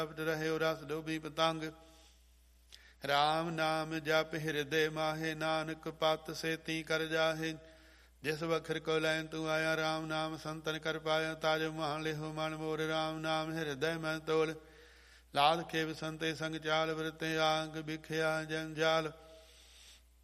ਰਹਿਓ ਰਸ ਡੋਬੀ ਪਤੰਗ। ਰਾਮ ਨਾਮ ਜਪ ਹਿਰਦੇ ਮਾਹੇ, ਨਾਨਕ ਪਤ ਸੇਤੀ ਕਰ ਜਾਹੇ। ਜਿਸ ਵਖਰ ਕੋ ਲੈਨ ਤੂੰ ਆਇਆ, ਰਾਮ ਨਾਮ ਸੰਤਨ ਕਰ ਪਾਇਆ। ਤਾਜ ਮਹਾਨ ਲਿਹੋ ਮਨ ਮੋਰ, ਰਾਮ ਨਾਮ ਹਿਰਦੈ ਮੈਂ ਤੋਲ। ਲਾਦ ਕੇ ਬਸੰਤੇ ਸੰਗ ਚਾਲ, ਵਰਤੇ ਆਗ ਬਿਖਿਆ ਜੰਜਾਲ।